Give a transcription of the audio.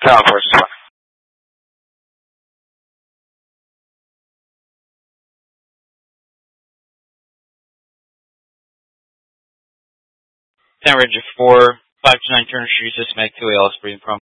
Tower Force 1. Tower Ranger 4, 529 Turner Street, Systematic 2A, Osprey, from